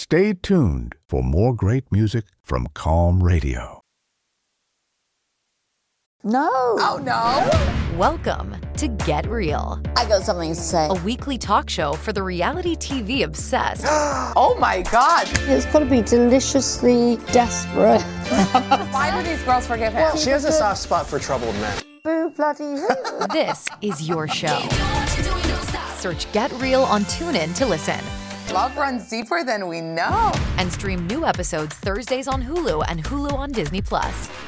Stay tuned for more great music from Calm Radio. No. Oh, no. Welcome to Get Real, I got something to say. a weekly talk show for the reality TV obsessed. Oh, my God. It's got to be deliciously desperate. Why do these girls forgive him? She has a soft spot for troubled men. Boo bloody who. This is your show. Search Get Real on TuneIn to listen. Love runs deeper than we know. And stream new episodes Thursdays on Hulu and Hulu on Disney+.